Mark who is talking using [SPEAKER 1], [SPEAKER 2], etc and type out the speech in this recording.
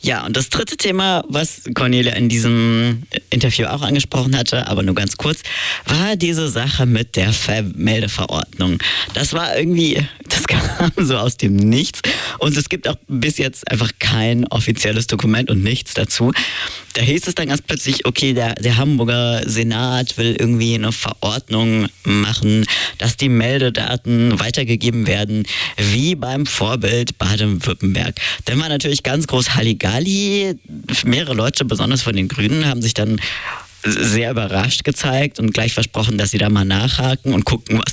[SPEAKER 1] Ja, und das dritte Thema, was Cornelia in diesem Interview auch angesprochen hatte, aber nur ganz kurz, war diese Sache mit der Meldeverordnung. Das war irgendwie, das kam so aus dem Nichts und es gibt auch bis jetzt einfach kein offizielles Dokument und nichts dazu. Da hieß es dann ganz plötzlich, okay, der Hamburger Senat will irgendwie eine Verordnung machen, dass die Meldedaten weitergegeben werden, wie beim Vorbild Baden-Württemberg. Dann war natürlich ganz groß Halligalli. Mehrere Leute, besonders von den Grünen, haben sich dann sehr überrascht gezeigt und gleich versprochen, dass sie da mal nachhaken und gucken, was